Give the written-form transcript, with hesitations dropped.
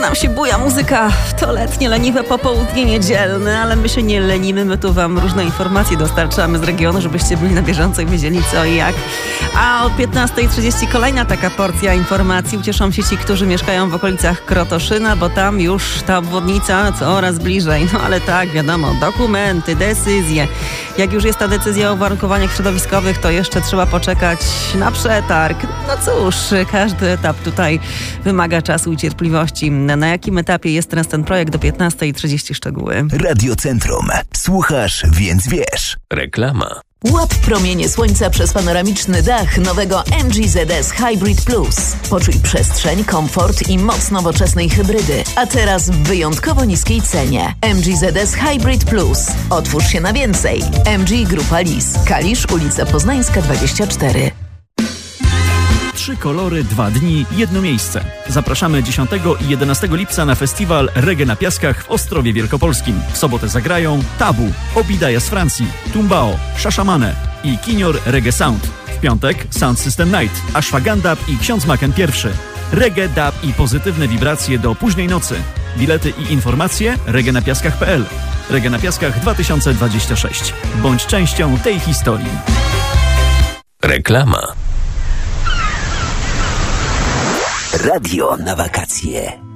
nam się buja muzyka w to letnie, leniwe popołudnie niedzielne, ale my się nie lenimy, my tu wam różne informacje dostarczamy z regionu, żebyście byli na bieżąco i wiedzieli co i jak. A o 15:30 kolejna taka porcja informacji. Ucieszą się ci, którzy mieszkają w okolicach Krotoszyna, bo tam już ta obwodnica coraz bliżej. No ale tak, wiadomo, dokumenty, decyzje. Jak już jest ta decyzja o uwarunkowaniach środowiskowych, to jeszcze trzeba poczekać na przetarg. No cóż, każdy etap tutaj wymaga czasu i cierpliwości. Na jakim etapie jest teraz ten projekt? Do 15:30 szczegóły. Radio Centrum. Słuchasz, więc wiesz. Reklama. Łap promienie słońca przez panoramiczny dach nowego MG ZS Hybrid Plus. Poczuj przestrzeń, komfort i moc nowoczesnej hybrydy. A teraz w wyjątkowo niskiej cenie. MG ZS Hybrid Plus. Otwórz się na więcej. MG Grupa Lis. Kalisz, ulica Poznańska 24. 3 kolory, 2 dni, jedno miejsce. Zapraszamy 10 i 11 lipca na festiwal Reggae na Piaskach w Ostrowie Wielkopolskim. W sobotę zagrają Tabu, Obidaja z Francji, Tumbao, Shashamane i Kinior Reggae Sound. W piątek Sound System Night, Ashwagandha i Ksiądz Maken I. Reggae, dub i pozytywne wibracje do późnej nocy. Bilety i informacje reggaenapiaskach.pl. Reggae na Piaskach 2026. Bądź częścią tej historii. Reklama. Radio na wakacje.